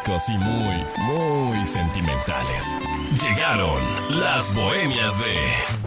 románticos y muy sentimentales. Llegaron las bohemias de